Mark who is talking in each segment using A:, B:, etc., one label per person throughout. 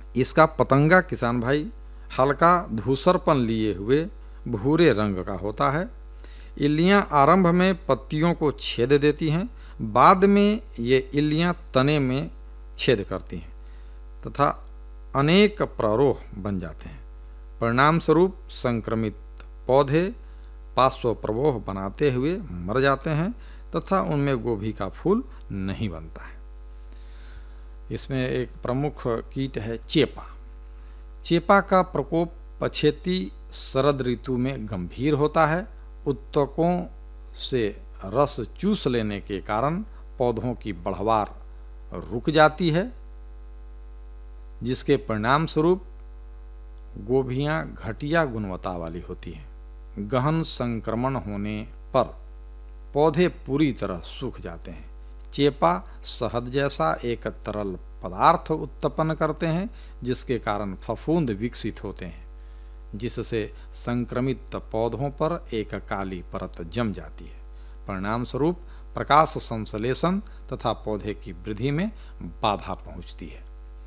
A: इसका पतंगा किसान भाई हल्का धूसरपन लिए हुए भूरे रंग का होता है। इल्लियां आरंभ में पत्तियों को छेद देती हैं, बाद में ये इल्लियां तने में छेद करती हैं तथा अनेक प्ररोह बन जाते हैं। परिणाम स्वरूप संक्रमित पौधे पार्श्व प्रवाह बनाते हुए मर जाते हैं तथा उनमें गोभी का फूल नहीं बनता है। इसमें एक प्रमुख कीट है चेपा। चेपा का प्रकोप पछेती शरद ऋतु में गंभीर होता है। उत्तकों से रस चूस लेने के कारण पौधों की बढ़वार रुक जाती है, जिसके परिणाम स्वरूप गोभियां घटिया गुणवत्ता वाली होती हैं। गहन संक्रमण होने पर पौधे पूरी तरह सूख जाते हैं। चेपा शहद जैसा एक तरल पदार्थ उत्पन्न करते हैं, जिसके कारण फफूंद विकसित होते हैं, जिससे संक्रमित पौधों पर एक काली परत जम जाती है। परिणाम स्वरूप प्रकाश संश्लेषण तथा पौधे की वृद्धि में बाधा पहुंचती है।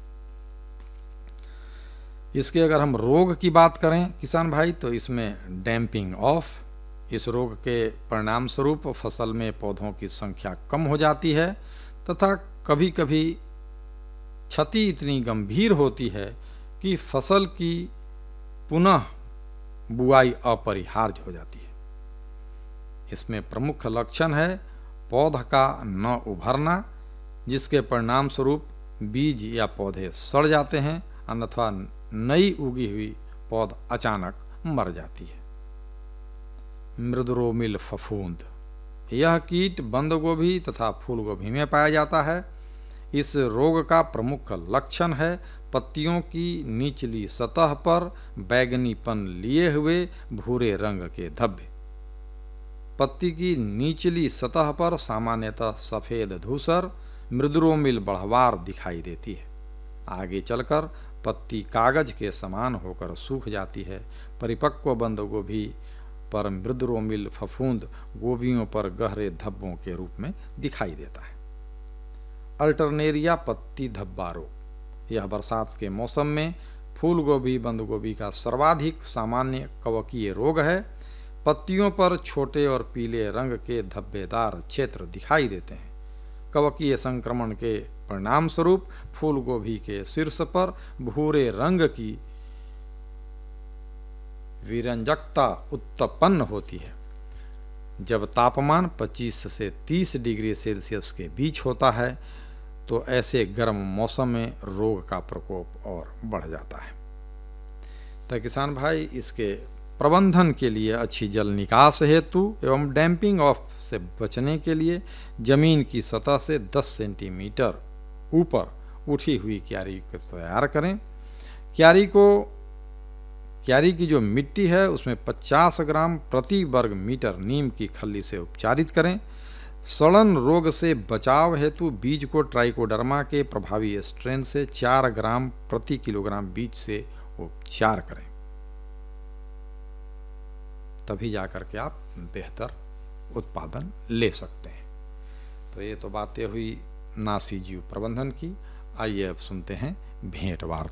A: इसके अगर हम रोग की बात करें किसान भाई, तो इसमें डैम्पिंग ऑफ, इस रोग के परिणाम स्वरूप फसल में पौधों की संख्या कम हो जाती है तथा कभी कभी क्षति इतनी गंभीर होती है कि फसल की पुनः बुआई अपरिहार्य हो जाती है। इसमें प्रमुख लक्षण है पौध का न उभरना, जिसके परिणाम स्वरूप बीज या पौधे सड़ जाते हैं, अन्यथा नई उगी हुई पौध अचानक मर जाती है। मृदुरोमिल फफूंद, यह कीट बंद गोभी तथा फूल गोभी में पाया जाता है। इस रोग का प्रमुख लक्षण है पत्तियों की निचली सतह पर बैगनीपन लिए हुए भूरे रंग के धब्बे। पत्ती की निचली सतह पर सामान्यतः सफेद धूसर मृदुरोमिल बढ़वार दिखाई देती है। आगे चलकर पत्ती कागज के समान होकर सूख जाती है। परिपक्व बंद गोभी पर मृदुरोमिल फफूंद गोभियों पर गहरे धब्बों के रूप में दिखाई देता है। अल्टरनेरिया पत्ती धब्बा रोग, यह बरसात के मौसम में फूल गोभी बंद गोभी का सर्वाधिक सामान्य कवकीय रोग है। पत्तियों पर छोटे और पीले रंग के धब्बेदार क्षेत्र दिखाई देते हैं। कवकीय संक्रमण के परिणाम स्वरूप फूल गोभी के शीर्ष पर भूरे रंग की विरंजकता उत्पन्न होती है। जब तापमान 25 से 30 डिग्री सेल्सियस के बीच होता है तो ऐसे गर्म मौसम में रोग का प्रकोप और बढ़ जाता है। तो किसान भाई, इसके प्रबंधन के लिए अच्छी जल निकास हेतु एवं डैम्पिंग ऑफ से बचने के लिए जमीन की सतह से 10 सेंटीमीटर ऊपर उठी हुई क्यारी को तैयार करें। क्यारी की जो मिट्टी है उसमें 50 ग्राम प्रति वर्ग मीटर नीम की खल्ली से उपचारित करें। सड़न रोग से बचाव हेतु बीज को ट्राइकोडर्मा के प्रभावी स्ट्रेन से 4 ग्राम प्रति किलोग्राम बीज से उपचार करें, तभी जाकर के आप बेहतर उत्पादन ले सकते हैं। तो ये तो बातें हुई नासी जीव प्रबंधन की। आइए अब सुनते हैं भेंट वार्ता।